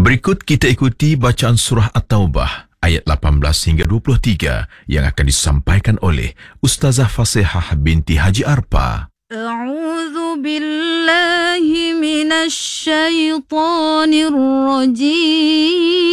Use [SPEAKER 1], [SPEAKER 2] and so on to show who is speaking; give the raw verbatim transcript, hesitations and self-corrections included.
[SPEAKER 1] Berikut kita ikuti bacaan surah At-Taubah ayat lapan belas hingga dua puluh tiga yang akan disampaikan oleh Ustazah Fasihah binti Haji Arpa.
[SPEAKER 2] A'udzu billahi minasy syaithanir rajim.